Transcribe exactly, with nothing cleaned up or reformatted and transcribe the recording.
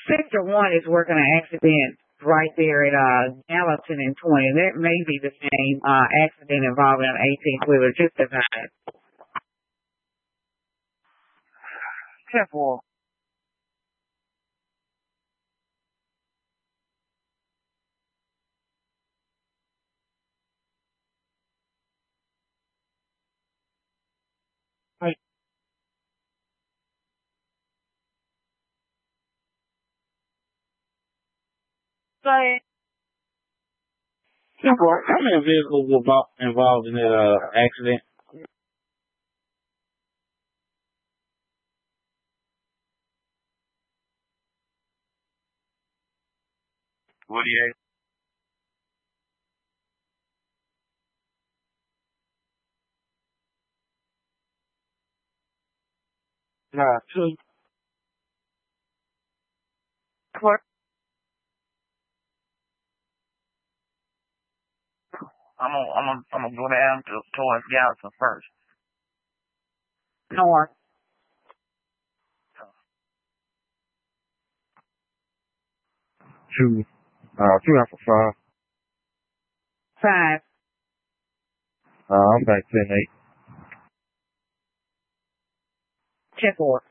Sector one is working an accident right there at uh Gallatin and twenty. That may be the same uh accident involving an eighteen wheeler, just as I Careful. Hey. Say. Careful. How many vehicles were involved involved in that uh accident? forty-eight. Nah, two. Clerk. I'm gonna, I'm gonna, I'm gonna go down to towards Gallatin first. north. Two, uh, two Alpha five. Five. Uh, I'm back ten eight. Ten four.